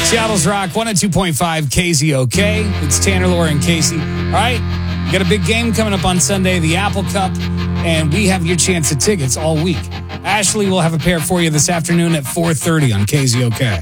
Seattle's Rock 102.5 KZOK. It's Tanner, Laura, and Casey. All right, we got a big game coming up on Sunday, the Apple Cup, and we have your chance at tickets all week. Ashley will have a pair for you this afternoon at 4:30 on KZOK.